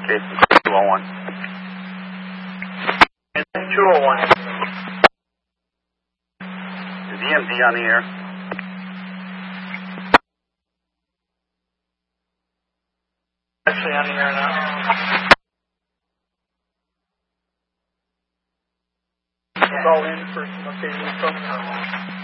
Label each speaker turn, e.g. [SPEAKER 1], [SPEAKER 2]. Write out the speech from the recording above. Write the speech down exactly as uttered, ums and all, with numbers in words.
[SPEAKER 1] Jason, two oh one.
[SPEAKER 2] two oh one.
[SPEAKER 1] Is E M D on the air?
[SPEAKER 2] Actually on the air now. Call in for some updated info.